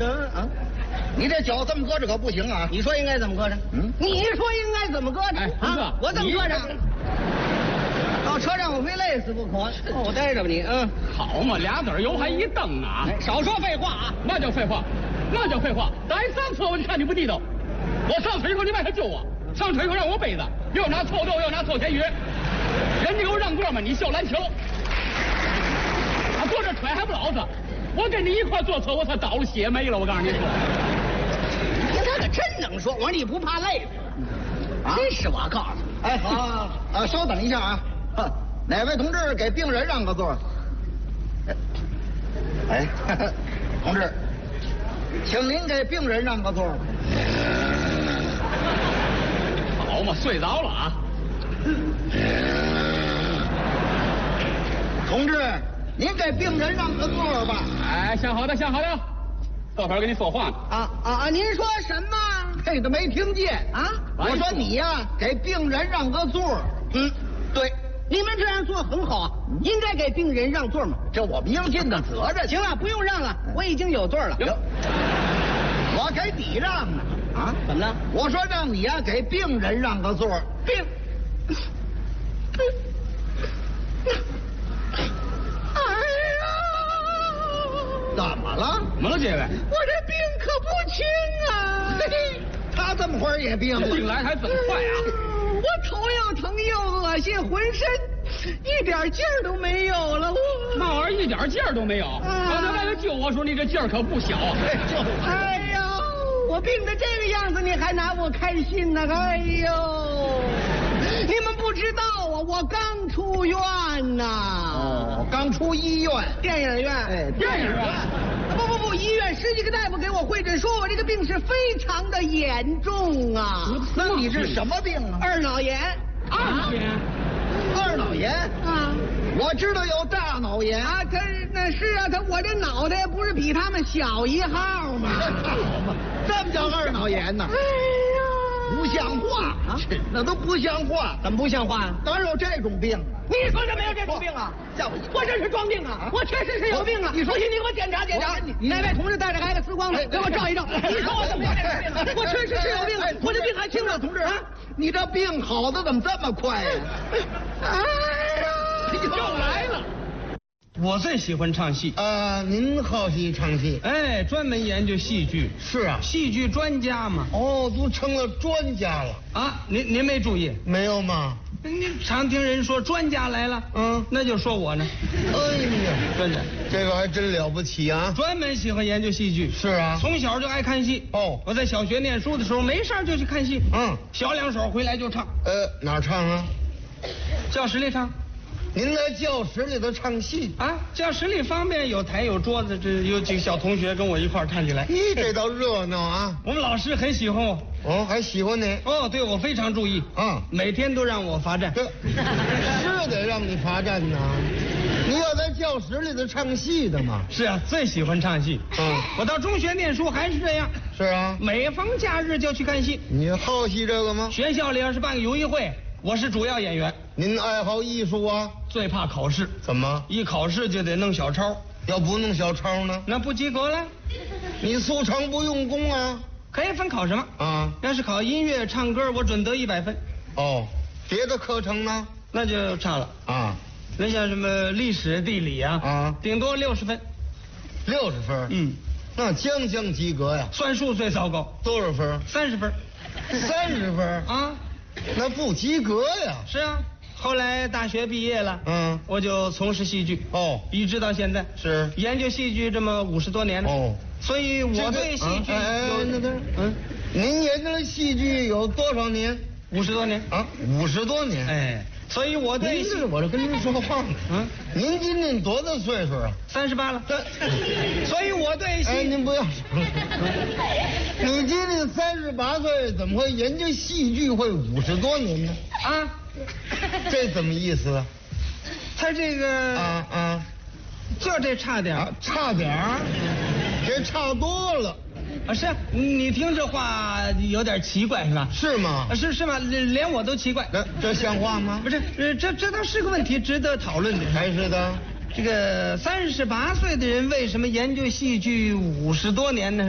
得啊！ 你这脚这么搁着可不行啊！ 你说应该怎么搁着？你说应该怎么搁着？ 哎，同志， 我怎么搁着？到车站我非累死不可。我待着吧你， 好嘛，俩子油还一蹬啊！ 少说废话啊！ 那叫废话，那叫废话！咱上车我就看你不地道，我上车以后你为啥救我？上车以后让我背着，又拿臭豆又拿臭咸鱼，人家给我让座嘛，你笑篮球，啊，坐这揣还不老实，我跟你一块坐车，我才倒了血霉了，我告诉你说。 他可真能说，我说你不怕累死啊？真是我告诉你， 哎，好，稍等一下啊，哪位同志给病人让个座？哎，同志，请您给病人让个座。 好嘛，睡着了啊！ 同志，您给病人让个座吧。 哎，想好的，想好的，到时候跟你说话呢。 您说什么？ 这个没听见啊！ 我说你呀，给病人让个座。对， 你们这样做很好啊，应该给病人让座嘛。 这我们应尽的责任。 行了，不用让了，我已经有座了。 我给你让呢。啊？ 怎么了？ 我说让你呀，给病人让个座。 病。 怎么了？ 怎么了，这位？ 我这病可不轻啊！ 他这么会儿也病了， 病来还这么快啊！ 我头又疼又恶心，浑身一点劲儿都没有了。 那玩意儿一点劲儿都没有。刚才为了救我说你这劲儿可不小啊！ 哎呦，我病成这个样子，你还拿我开心呢？哎呦，你们不知道啊，我刚出院呐。 哦，刚出医院， 电影院。 哎， 电影院。 不，医院10几个大夫给我会诊，说我这个病是非常的严重啊。 那你是什么病啊？ 二脑炎。 二脑炎啊？ 我知道有大脑炎啊。我这脑袋不是比他们小1号吗？ 这么叫二脑炎呢？ 哎呀， 不像话啊！那都不像话。 怎么不像话？ 哪有这种病？ 你说这没有这种病啊？我这是装病啊！我确实是有病啊！你说你给我检查检查，哪位同志带着 X 光来给我照一照？你说我怎么有这种病？我确实是有病，我这病还轻呢，同志啊！ 你这病好的怎么这么快呀？ 哎呀， 又来了！ 我最喜欢唱戏。 您好戏唱戏？ 哎，专门研究戏剧。 是啊， 戏剧专家嘛。 哦，都成了专家了啊！您没注意？ 没有吗？ 您常听人说专家来了，那就说我呢。 哎呀， 真的， 这个还真了不起啊！ 专门喜欢研究戏剧。 是啊， 从小就爱看戏。 哦， 我在小学念书的时候，没事就去看戏。小2手回来就唱。 哪儿唱啊？ 教室里唱。 您在教室里头唱戏啊？教室里方便，有台有桌子，这有几个小同学跟我一块唱起来。 咦，这倒热闹啊！ 我们老师很喜欢我。 哦，还喜欢你？ 哦，对我非常注意。每天都让我罚站。 是得让你罚站呢。你要在教室里头唱戏的嘛？ 是啊，最喜欢唱戏。我到中学念书还是这样。 是啊， 每逢假日就去看戏。 你好戏这个吗？ 学校里要是办个游艺会，我是主要演员。 您爱好艺术啊？ 最怕考试。 怎么？ 一考试就得弄小抄， 要不弄小抄呢？ 那不及格了。 你素常不用功啊？ 可以分考什么啊？ 要是考音乐、唱歌，我准得100分。 哦，别的课程呢？ 那就差了啊。 那像什么历史、地理啊，顶多60分。 60分？那将及格呀。 算术最糟糕， 多少分 ？30分。 30分啊？ 那不及格呀。 是啊。后来大学毕业了，我就从事戏剧，一直到现在是研究戏剧这么50多年了，所以我对戏剧您研究了戏剧有多少年 ？50多年啊，50多年， 哎，所以我对戏， 我这跟您说话呢，您今年多大岁数啊 ？38了，所以我对戏， 哎，您不要说了，你今年38岁，怎么会研究戏剧会50多年呢？ 啊？ 这怎么意思？ 他这个就这差点差点儿，这差多了。 是啊，你听这话有点奇怪是吧？ 是吗？ 是吗？连我都奇怪。 这像话吗？ 不是，这倒是个问题，值得讨论的。 还是的。 这个38岁的人为什么研究戏剧50多年呢？